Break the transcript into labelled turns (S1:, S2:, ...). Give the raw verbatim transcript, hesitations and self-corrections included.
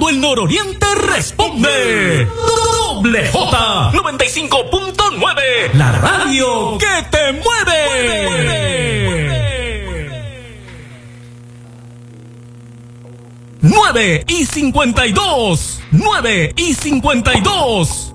S1: todo el nororiente responde. Doble J noventa y cinco punto nueve, la radio que te mueve. nueve y cincuenta y dos, nueve y cincuenta y dos.